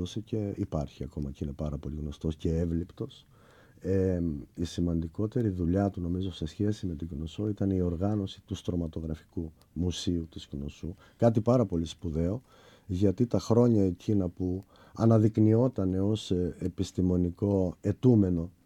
έδωσε και υπάρχει ακόμα και είναι πάρα πολύ γνωστός και εύληπτος. Η σημαντικότερη δουλειά του, νομίζω, σε σχέση με την Κνωσό ήταν η οργάνωση του στρωματογραφικού μουσείου της Κνωσού. Κάτι πάρα πολύ σπουδαίο, γιατί τα χρόνια εκείνα που αναδεικνυόταν ως επιστημονικό αιτούμενο